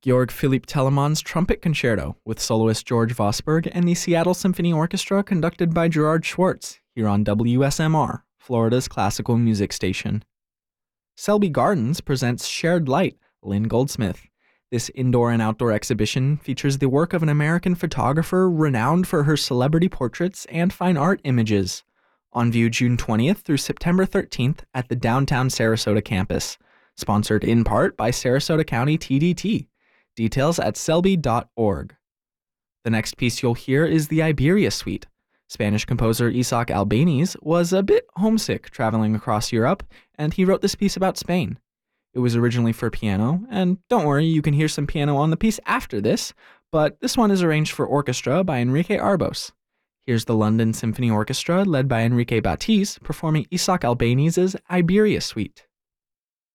Georg Philipp Telemann's Trumpet Concerto with soloist George Vosburgh and the Seattle Symphony Orchestra conducted by Gerard Schwartz here on WSMR, Florida's classical music station. Selby Gardens presents Shared Light, Lynn Goldsmith. This indoor and outdoor exhibition features the work of an American photographer renowned for her celebrity portraits and fine art images. On view June 20th through September 13th at the downtown Sarasota campus. Sponsored in part by Sarasota County TDT. Details at selby.org. The next piece you'll hear is the Iberia Suite. Spanish composer Isaac Albéniz was a bit homesick traveling across Europe, and he wrote this piece about Spain. It was originally for piano, and don't worry, you can hear some piano on the piece after this, but this one is arranged for orchestra by Enrique Arbos. Here's the London Symphony Orchestra, led by Enrique Batiz, performing Isaac Albéniz's Iberia Suite.